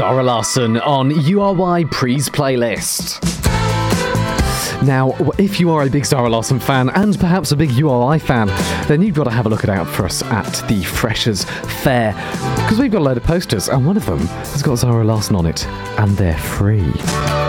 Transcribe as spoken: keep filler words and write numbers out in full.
Zara Larsson on U R Y Pre's playlist. Now, if you are a big Zara Larsson fan and perhaps a big U R I fan, then you've got to have a look out for us at the Freshers Fair, because we've got a load of posters and one of them has got Zara Larsson on it, and they're free.